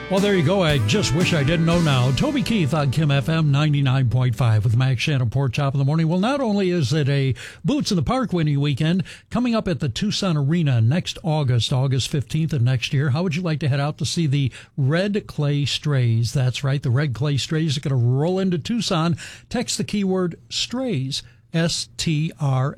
Well, there you go. I just wish I didn't know now. Toby Keith on Kim FM 99.5 with Max Shannon, Pork Chop in the Morning. Well, not only is it a Boots in the Park winning weekend, coming up at the Tucson Arena next August 15th of next year, how would you like to head out to see the Red Clay Strays? That's right, the Red Clay Strays are going to roll into Tucson. Text the keyword STRAYS, STRAYS,